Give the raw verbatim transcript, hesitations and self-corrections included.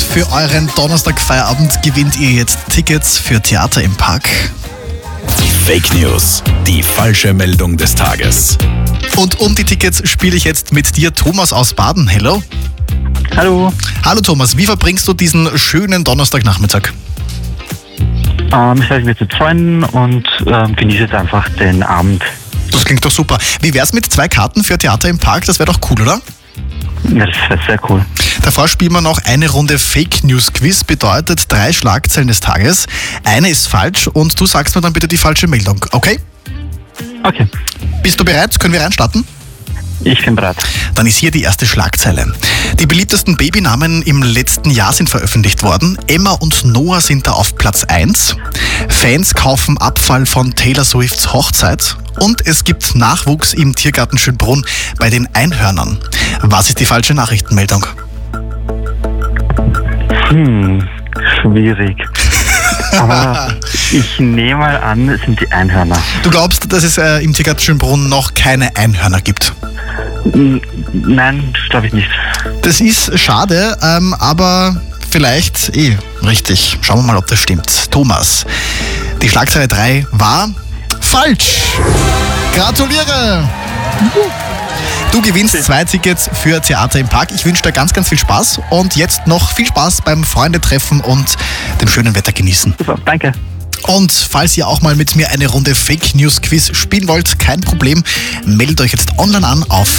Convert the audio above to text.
Für euren Donnerstag-Feierabend gewinnt ihr jetzt Tickets für Theater im Park. Fake News, die falsche Meldung des Tages. Und um die Tickets spiele ich jetzt mit dir, Thomas aus Baden. Hello. Hallo. Hallo Thomas, wie verbringst du diesen schönen Donnerstagnachmittag? Ähm, ich sage mit den Freunden und ähm, genieße jetzt einfach den Abend. Das klingt doch super. Wie wär's mit zwei Karten für Theater im Park? Das wäre doch cool, oder? Ja, das wäre sehr cool. Davor spielen wir noch eine Runde Fake News Quiz, bedeutet drei Schlagzeilen des Tages. Eine ist falsch und du sagst mir dann bitte die falsche Meldung, okay? Okay, Bist du bereit? Können wir reinstarten? ich bin bereit. Dann ist hier die erste Schlagzeile. Die beliebtesten Babynamen im letzten Jahr sind veröffentlicht worden. Emma und Noah sind da auf Platz eins. Fans kaufen Abfall von Taylor Swifts Hochzeit. Und es gibt Nachwuchs im Tiergarten Schönbrunn bei den Einhörnern. Was ist die falsche Nachrichtenmeldung? Hm, schwierig. Aber ich nehme mal an, es sind die Einhörner. Du glaubst, dass es äh, im Tiergarten Schönbrunn noch keine Einhörner gibt? Hm, Nein, das glaube ich nicht. Das ist schade, ähm, aber vielleicht eh richtig. Schauen wir mal, ob das stimmt. Thomas, die Schlagzeile drei war falsch. Gratuliere! Du gewinnst zwei Tickets für Theater im Park. Ich wünsche dir ganz, ganz viel Spaß und jetzt noch viel Spaß beim Freundetreffen und dem schönen Wetter genießen. Super, danke. Und falls ihr auch mal mit mir eine Runde Fake News Quiz spielen wollt, kein Problem, meldet euch jetzt online an auf